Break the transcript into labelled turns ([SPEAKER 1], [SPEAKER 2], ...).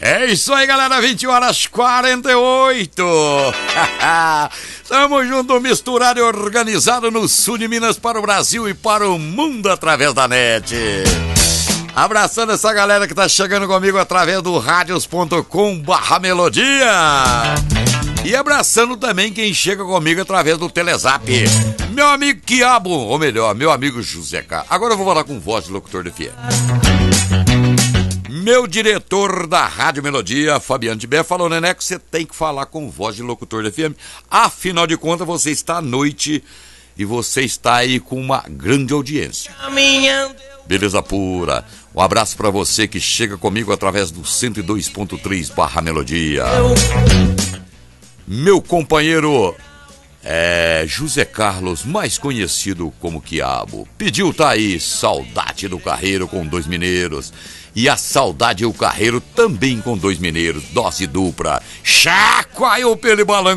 [SPEAKER 1] É isso aí, galera, 20h48. Tamo junto, misturado e organizado no sul de Minas para o Brasil e para o mundo através da net. Abraçando essa galera que tá chegando comigo através do radios.com/melodia. E abraçando também quem chega comigo através do Telezap. Meu amigo Quiabo, ou melhor, meu amigo José K. Agora eu vou falar com voz de locutor de FM. Meu diretor da Rádio Melodia, Fabiano Tibé, falou, Nené, que você tem que falar com voz de locutor de FM. Afinal de contas, você está à noite e você está aí com uma grande audiência. Beleza pura. Um abraço pra você que chega comigo através do 102.3/melodia. Meu companheiro José Carlos, mais conhecido como Quiabo, pediu, tá aí, Saudade do Carreiro com 2 mineiros. E a Saudade e o Carreiro também com 2 mineiros, dose dupla. Chacoalha o pelo e balança